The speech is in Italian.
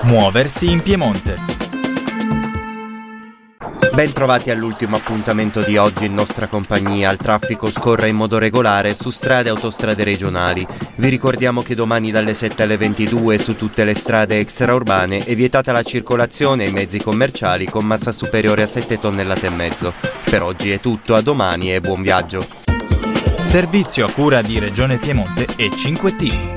Muoversi in Piemonte. Ben trovati all'ultimo appuntamento di oggi in nostra compagnia. Il traffico scorre in modo regolare su strade e autostrade regionali. Vi ricordiamo che domani dalle 7 alle 22 su tutte le strade extraurbane è vietata la circolazione ai mezzi commerciali con massa superiore a 7 tonnellate e mezzo. Per oggi è tutto, a domani e buon viaggio. Servizio a cura di Regione Piemonte e 5T.